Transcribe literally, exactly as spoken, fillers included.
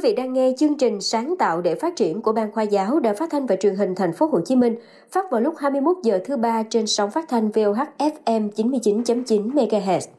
vị đang nghe chương trình Sáng tạo để phát triển của Ban Khoa giáo Đài Phát thanh và Truyền hình Thành phố Hồ Chí Minh, phát vào lúc hai mươi mốt giờ thứ ba trên sóng phát thanh vê o hát ép em chín mươi chín chấm chín mê ga héc.